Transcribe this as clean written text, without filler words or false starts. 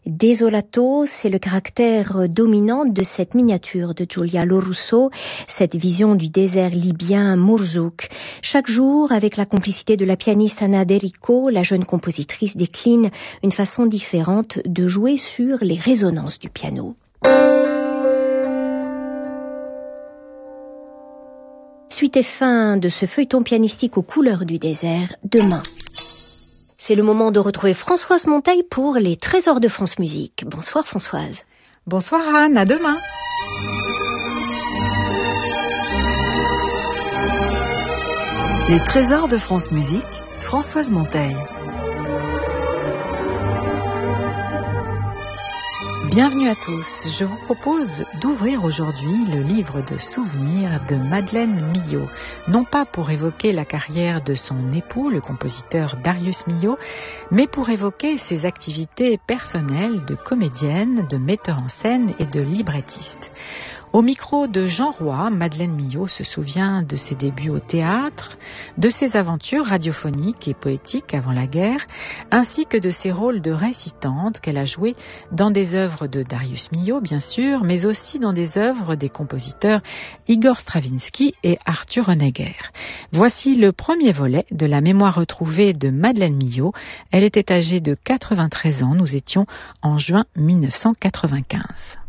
Desolato, c'est le caractère dominant de cette miniature de Giulia Lorusso, cette vision du désert libyen Mourzouk. Chaque jour, avec la complicité de la pianiste Anna D'Erico, la jeune compositrice décline une façon différente de jouer sur les résonances du piano. Suite et fin de ce feuilleton pianistique aux couleurs du désert, demain. C'est le moment de retrouver Françoise Monteil pour les Trésors de France Musique. Bonsoir Françoise. Bonsoir Anne, à demain. Les Trésors de France Musique, Françoise Monteil. Bienvenue à tous. Je vous propose d'ouvrir aujourd'hui le livre de souvenirs de Madeleine Milhaud. Non pas pour évoquer la carrière de son époux, le compositeur Darius Milhaud, mais pour évoquer ses activités personnelles de comédienne, de metteur en scène et de librettiste. Au micro de Jean Roy, Madeleine Milhaud se souvient de ses débuts au théâtre, de ses aventures radiophoniques et poétiques avant la guerre, ainsi que de ses rôles de récitante qu'elle a joués dans des œuvres de Darius Milhaud, bien sûr, mais aussi dans des œuvres des compositeurs Igor Stravinsky et Arthur Honegger. Voici le premier volet de la mémoire retrouvée de Madeleine Milhaud. Elle était âgée de 93 ans, nous étions en juin 1995.